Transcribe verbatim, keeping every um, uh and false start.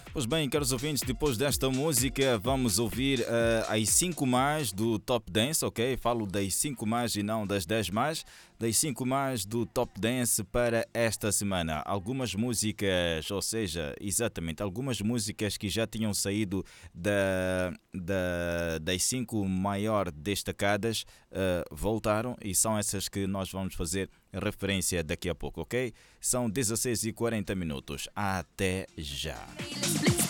Pois bem, caros ouvintes, depois desta música vamos ouvir uh, as cinco mais do Top Dance, ok? Falo das cinco mais e não das dez mais. Das cinco mais do Top Dance para esta semana. Algumas músicas, ou seja, exatamente, algumas músicas que já tinham saído da, da, das cinco maior destacadas uh, voltaram e são essas que nós vamos fazer referência daqui a pouco, ok? São dezesseis e quarenta minutos. Até já!